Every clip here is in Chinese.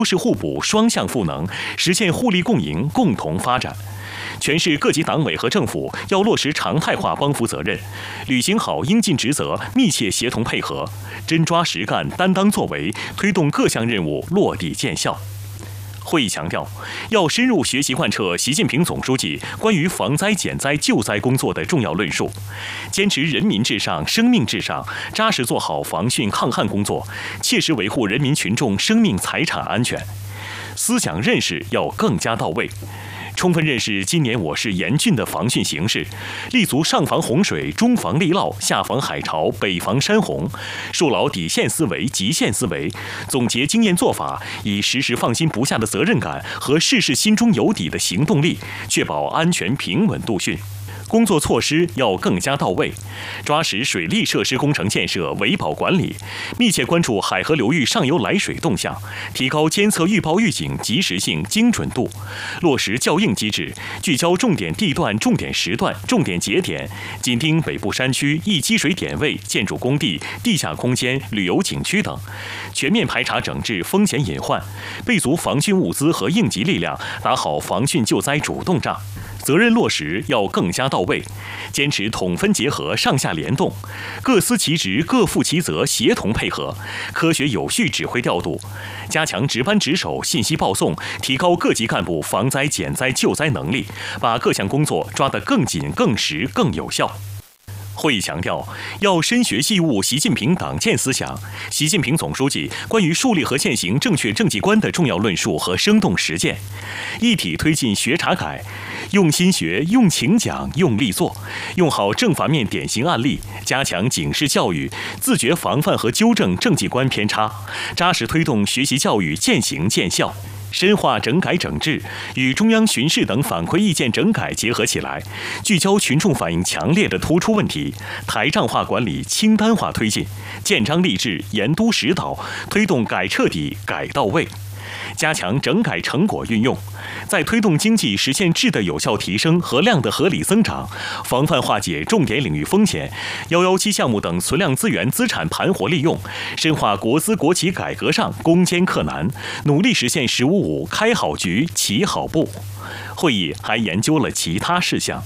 优势互补、双向赋能，实现互利共赢、共同发展。全市各级党委和政府要落实常态化帮扶责任，履行好应尽职责，密切协同配合，真抓实干、担当作为，推动各项任务落地见效。会议强调，要深入学习贯彻习近平总书记关于防灾减灾救灾工作的重要论述，坚持人民至上、生命至上，扎实做好防汛抗旱工作，切实维护人民群众生命财产安全。思想认识要更加到位，充分认识今年我市严峻的防汛形势，立足上防洪水、中防利涝、下防海潮、北防山洪，树牢底线思维、极限思维，总结经验做法，以时时放心不下的责任感和事事心中有底的行动力，确保安全平稳度汛。工作措施要更加到位，抓实水利设施工程建设维保管理，密切关注海河流域上游来水动向，提高监测预报预警及时性、精准度，落实校应机制，聚焦重点地段、重点时段、重点节点，紧盯北部山区易积水点位、建筑工地、地下空间、旅游景区等，全面排查整治风险隐患，备足防汛物资和应急力量，打好防汛救灾主动仗。责任落实要更加到位，坚持统分结合、上下联动，各司其职、各负其责，协同配合，科学有序指挥调度，加强值班值守、信息报送，提高各级干部防灾减灾救灾能力，把各项工作抓得更紧、更实、更有效。会议强调，要深学细悟习近平党建思想、习近平总书记关于树立和践行正确政绩观的重要论述和生动实践，一体推进学查改，用心学、用情讲、用力做，用好正反面典型案例，加强警示教育，自觉防范和纠正政绩观偏差，扎实推动学习教育渐行渐效。深化整改整治，与中央巡视等反馈意见整改结合起来，聚焦群众反映强烈的突出问题，台账化管理、清单化推进，建章立制、严督实导，推动改彻底、改到位。加强整改成果运用，在推动经济实现质的有效提升和量的合理增长，防范化解重点领域风险、117项目等存量资源资产盘活利用，深化国资国企改革上攻坚克难，努力实现“十五五”开好局、起好步。会议还研究了其他事项。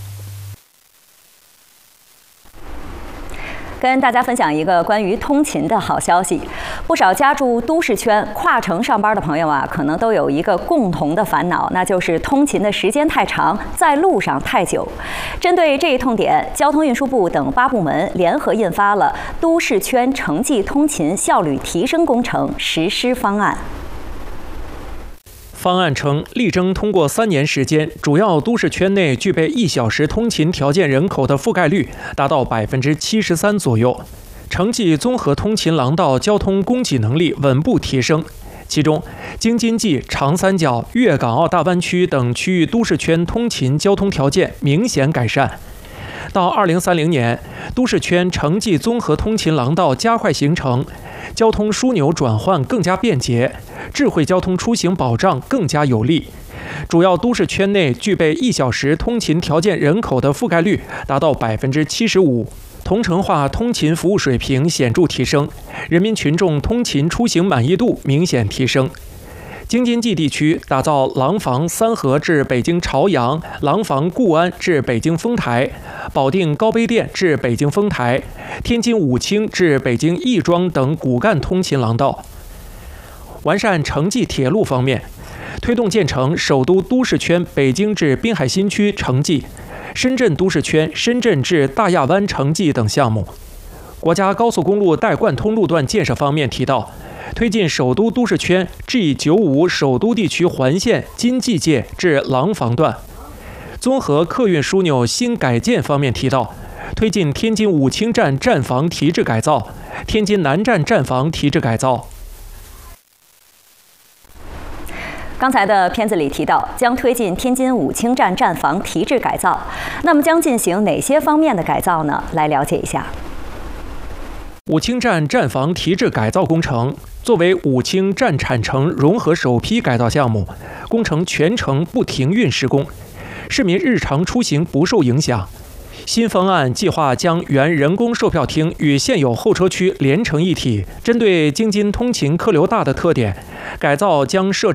跟大家分享一个关于通勤的好消息。不少家住都市圈、跨城上班的朋友啊，可能都有一个共同的烦恼，那就是通勤的时间太长，在路上太久。针对这一痛点，交通运输部等8部门联合印发了《都市圈城际通勤效率提升工程实施方案》。 方案称，力争通过3年时间，主要都市圈内具备1小时通勤条件人口的覆盖率达到73%左右，城际综合通勤廊道交通供给能力稳步提升。其中，京津冀、长三角、粤港澳大湾区等区域都市圈通勤交通条件明显改善。到2030年，都市圈城际综合通勤廊道加快形成，交通枢纽转换更加便捷，智慧交通出行保障更加有力。主要都市圈内具备1小时通勤条件人口的覆盖率达到75%，同城化通勤服务水平显著提升，人民群众通勤出行满意度明显提升。京津冀地区打造廊坊三河至北京朝阳、廊坊固安至北京丰台、保定高碑店至北京丰台、天津武清至北京亦庄等骨干通勤廊道。完善城际铁路方面，推动建成首都都市圈北京至滨海新区城际、深圳都市圈深圳至大亚湾城际等项目。国家高速公路带贯通路段建设方面提到，推进首都都市圈 G95 首都地区环线京冀界至廊坊段。综合客运枢纽新改建方面提到，推进天津武清站站房提质改造、天津南站站房提质改造。 刚才的片子里提到，将推进天津武清站站房提质改造。那么将进行哪些方面的改造呢？来了解一下。 武清站站房提质改造工程作为武清站产城融合首批改造项目，工程全程不停运施工，市民日常出行不受影响。新方案计划将原人工售票厅与现有候车区连成一体，针对京津通勤客流大的特点， 改造将设